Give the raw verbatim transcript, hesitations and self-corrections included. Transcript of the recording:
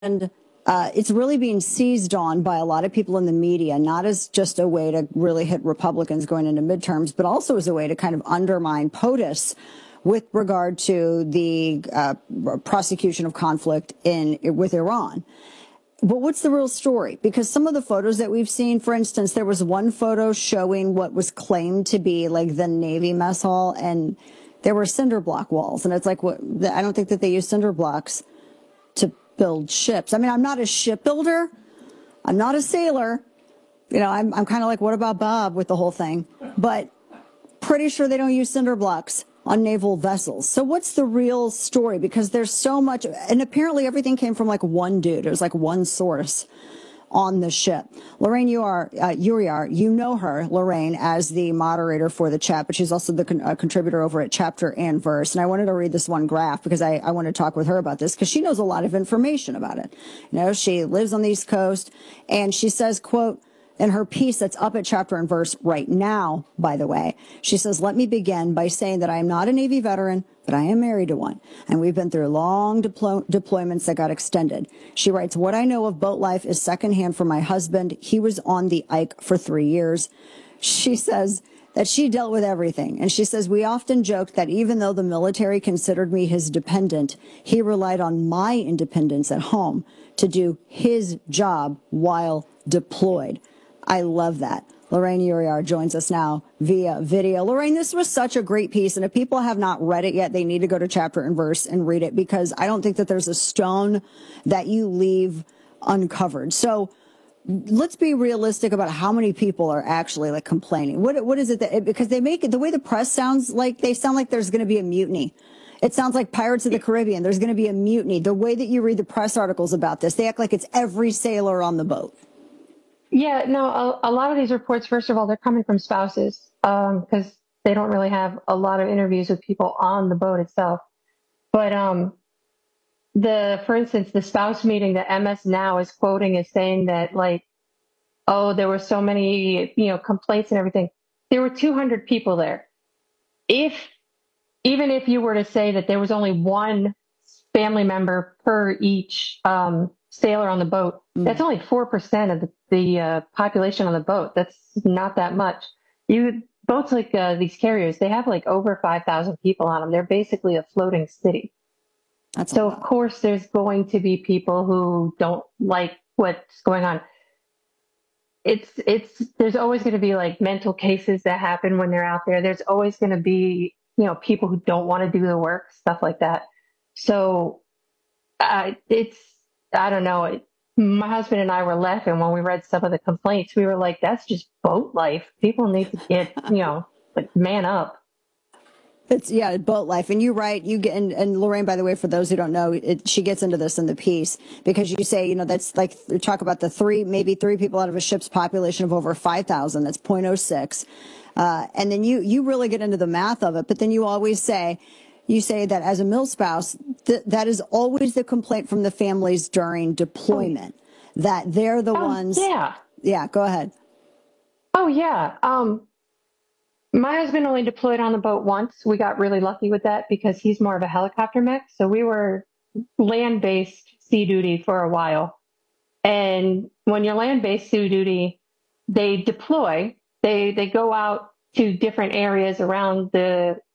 And uh, it's really being seized on by a lot of people in the media, not as just a way to really hit Republicans going into midterms, but also as a way to kind of undermine POTUS with regard to the uh, prosecution of conflict in with Iran. But what's the real story? Because some of the photos that we've seen, for instance, there was one photo showing what was claimed to be like the Navy mess hall, and there were cinder block walls. And it's like, what? I don't think that they use cinder blocks to build ships. I mean, I'm not a shipbuilder. I'm not a sailor. You know, I'm, I'm kind of like, what about Bob with the whole thing? But pretty sure they don't use cinder blocks on naval vessels. So what's the real story? Because there's so much, and apparently everything came from like one dude. It was like one source on the ship. Lorraine, you are, uh, Uriar, you know her, Lorraine, as the moderator for the chat, but she's also the con- uh, contributor over at Chapter and Verse. And I wanted to read this one graph because I, I want to talk with her about this because she knows a lot of information about it. You know, she lives on the East Coast, and she says, quote, in her piece that's up at Chapter and Verse right now, by the way, she says, let me begin by saying that I am not a Navy veteran, but I am married to one. And we've been through long deplo- deployments that got extended. She writes, what I know of boat life is secondhand from my husband. He was on the Ike for three years. She says that she dealt with everything. And she says, we often joke that even though the military considered me his dependent, he relied on my independence at home to do his job while deployed. I love that. Lorraine Uriar joins us now via video. Lorraine, this was such a great piece. And if people have not read it yet, they need to go to Chapter and Verse and read it, because I don't think that there's a stone that you leave uncovered. So let's be realistic about how many people are actually like complaining. What What is it that, because they make it, the way the press sounds like, they sound like there's going to be a mutiny. It sounds like Pirates of the Caribbean. There's going to be a mutiny. The way that you read the press articles about this, they act like it's every sailor on the boat. Yeah, no, a, a lot of these reports, first of all, they're coming from spouses um, because they don't really have a lot of interviews with people on the boat itself. But um, the, for instance, the spouse meeting that M S Now is quoting is saying that, like, oh, there were so many, you know, complaints and everything. There were two hundred people there. If, even if you were to say that there was only one family member per each um, sailor on the boat, mm. that's only four percent of the, the uh, population on the boat. That's not that much. You boats like uh, these carriers, they have like over five thousand people on them. They're basically a floating city. That's so, of course, there's going to be people who don't like what's going on. It's, it's, there's always going to be like mental cases that happen when they're out there. There's always going to be, you know, people who don't want to do the work, stuff like that. So uh, it's, I don't know. It, my husband and I were laughing when we read some of the complaints. We were like, that's just boat life. People need to get, you know, like man up. It's, yeah, boat life. And you're right. You get, and, and Lorraine, by the way, for those who don't know, it, she gets into this in the piece, because you say, you know, that's like, we talk about the three, maybe three people out of a ship's population of over five thousand. That's zero point zero six. Uh, and then you, you really get into the math of it. But then you always say, you say that as a milspouse, th- that is always the complaint from the families during deployment, oh. that they're the oh, ones. Yeah. Yeah. Go ahead. Oh, yeah. Um, My husband only deployed on the boat once. We got really lucky with that because he's more of a helicopter mech. So we were land-based sea duty for a while. And when you're land-based sea duty, they deploy. They they go out to different areas around the